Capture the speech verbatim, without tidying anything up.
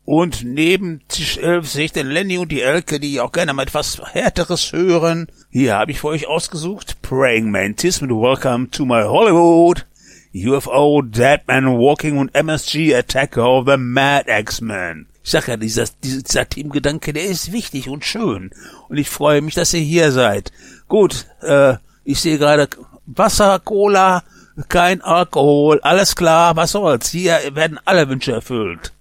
Und neben Tisch elf sehe ich den Lenny und die Elke, die auch gerne mal etwas Härteres hören. Hier habe ich für euch ausgesucht Praying Mantis mit Welcome to my Hollywood, U F O, Deadman Walking und M S G Attack of the Mad X-Men. Ich sag ja, dieser, dieser Teamgedanke, der ist wichtig und schön. Und ich freue mich, dass ihr hier seid. Gut, äh, ich sehe gerade Wasser, Cola, kein Alkohol, alles klar, was soll's. Hier werden alle Wünsche erfüllt.